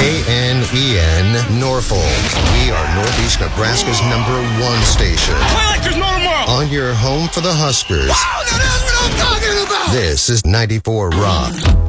KNEN Norfolk. We are Northeast Nebraska's #1 station. Play like there's no tomorrow. On your home for the Huskers. Wow, that's what I'm talking about. This is 94 Rock.